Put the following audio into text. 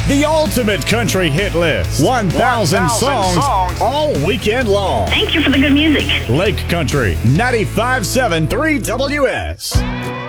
The ultimate country hit list. 1,000 songs all weekend long. Thank you for the good music. Lake Country, 95.7 3WS.